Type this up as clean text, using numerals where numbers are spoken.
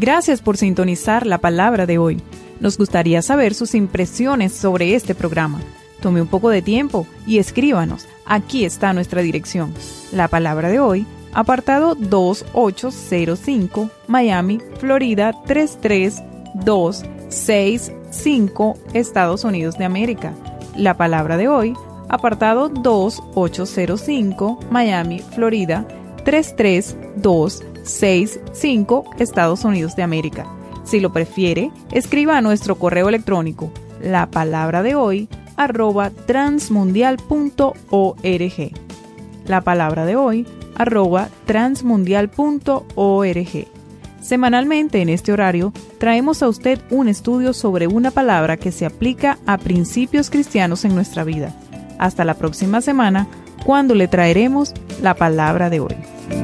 Gracias por sintonizar la palabra de hoy. Nos gustaría saber sus impresiones sobre este programa. Tome un poco de tiempo y escríbanos. Aquí está nuestra dirección. La palabra de hoy, apartado 2805, Miami, Florida 33265, Estados Unidos de América. La palabra de hoy, apartado 2805, Miami, Florida 33265, Estados Unidos de América. Si lo prefiere, escriba a nuestro correo electrónico la palabra de hoy @transmundial.org. La palabra de hoy @transmundial.org. Semanalmente en este horario traemos a usted un estudio sobre una palabra que se aplica a principios cristianos en nuestra vida. Hasta la próxima semana, cuando le traeremos la palabra de hoy.